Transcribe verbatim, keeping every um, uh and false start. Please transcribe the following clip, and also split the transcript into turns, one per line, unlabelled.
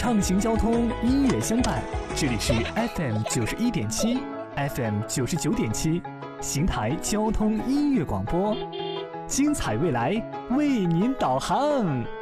畅行交通，音乐相伴。这里是 F M 九十一点七 ，F M 九十九点七，邢台交通音乐广播，精彩未来为您导航。